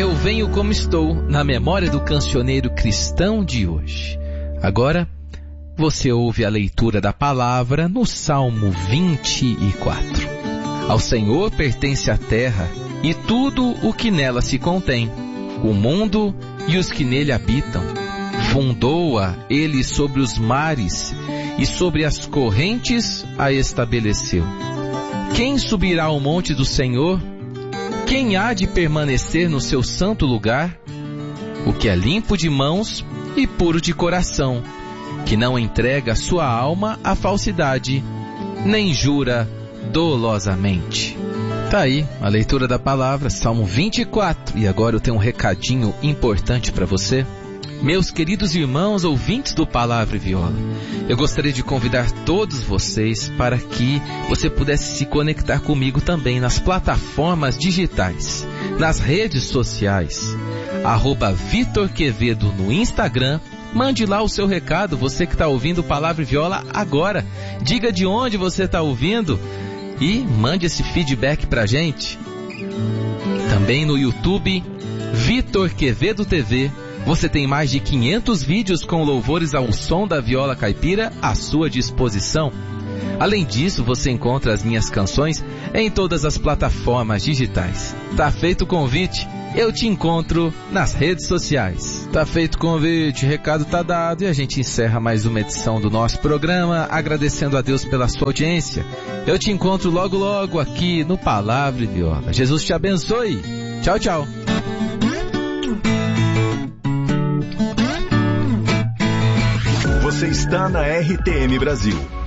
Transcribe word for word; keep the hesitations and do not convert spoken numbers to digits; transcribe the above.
Eu venho como estou, na memória do cancioneiro cristão de hoje. Agora, você ouve a leitura da palavra no Salmo vinte e quatro. Ao Senhor pertence a terra e tudo o que nela se contém, o mundo e os que nele habitam. Fundou-a ele sobre os mares e sobre as correntes a estabeleceu. Quem subirá ao monte do Senhor? Quem há de permanecer no seu santo lugar? O que é limpo de mãos e puro de coração, que não entrega sua alma à falsidade, nem jura dolosamente. Tá aí a leitura da palavra, Salmo vinte e quatro. E agora eu tenho um recadinho importante para você. Meus queridos irmãos ouvintes do Palavra e Viola, eu gostaria de convidar todos vocês para que você pudesse se conectar comigo também nas plataformas digitais, nas redes sociais, arroba Vitor Quevedo no Instagram. Mande lá o seu recado, você que está ouvindo o Palavra e Viola agora. Diga de onde você está ouvindo e mande esse feedback pra gente. Também no YouTube, Vitor Quevedo T V. Você tem mais de quinhentos vídeos com louvores ao som da viola caipira à sua disposição. Além disso, você encontra as minhas canções em todas as plataformas digitais. Tá feito o convite? Eu te encontro nas redes sociais. Tá feito o convite, recado tá dado e a gente encerra mais uma edição do nosso programa, agradecendo a Deus pela sua audiência. Eu te encontro logo logo aqui no Palavra e Viola. Jesus te abençoe. Tchau, tchau. Você está na R T M Brasil.